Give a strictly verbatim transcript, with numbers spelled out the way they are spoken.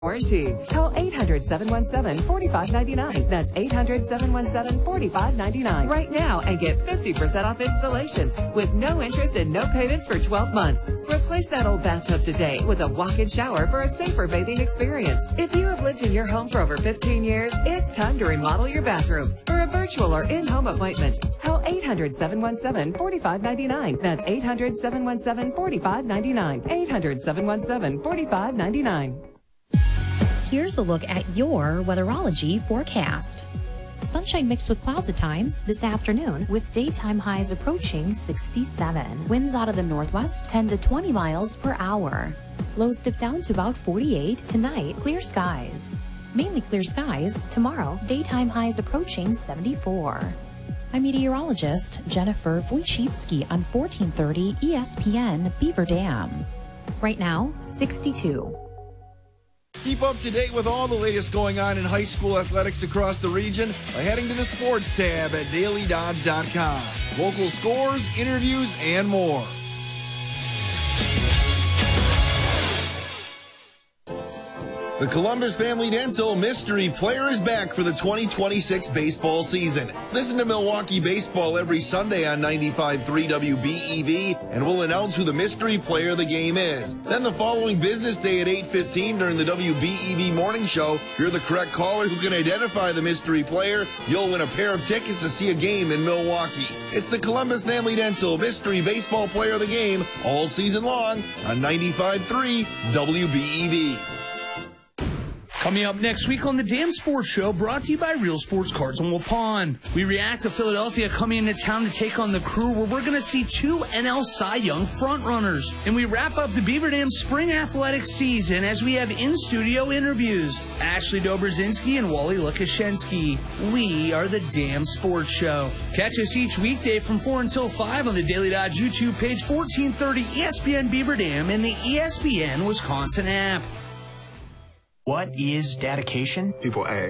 warranty. Call eight hundred, seven one seven, four five nine nine. That's eight hundred, seven one seven, four five nine nine. Right now and get fifty percent off installation with no interest and no payments for twelve months. Replace that old bathtub today with a walk-in shower for a safer bathing experience. If you have lived in your home for over fifteen years, it's time to remodel your bathroom. For a virtual or in-home appointment, call eight hundred, seven one seven, four five nine nine. That's eight hundred, seven one seven, four five nine nine. eight hundred, seven one seven, four five nine nine. Here's a look at your weatherology forecast. Sunshine mixed with clouds at times this afternoon, with daytime highs approaching sixty-seven. Winds out of the northwest, ten to twenty miles per hour. Lows dip down to about forty-eight. Tonight, clear skies. Mainly clear skies. Tomorrow, daytime highs approaching seventy-four. I'm meteorologist Jennifer Wojcicki on fourteen thirty E S P N Beaver Dam. Right now, sixty-two. Keep up to date with all the latest going on in high school athletics across the region by heading to the sports tab at daily dodge dot com. Local scores, interviews, and more. The Columbus Family Dental Mystery Player is back for the twenty twenty-six baseball season. Listen to Milwaukee Baseball every Sunday on ninety-five point three W B E V, and we'll announce who the mystery player of the game is. Then the following business day at eight fifteen during the W B E V Morning Show, if you're the correct caller who can identify the mystery player, you'll win a pair of tickets to see a game in Milwaukee. It's the Columbus Family Dental Mystery Baseball Player of the Game all season long on ninety-five point three W B E V. Coming up next week on the Damn Sports Show, brought to you by Real Sports Cards on Waupun. We react to Philadelphia coming into town to take on the Crew, where we're going to see two N L Cy Young frontrunners. And we wrap up the Beaver Dam spring athletics season as we have in-studio interviews. Ashley Dobrzinski and Wally Lukashensky. We are the Damn Sports Show. Catch us each weekday from four until five on the Daily Dodge YouTube page, fourteen thirty E S P N Beaver Dam, and the E S P N Wisconsin app. What is dedication? People ask.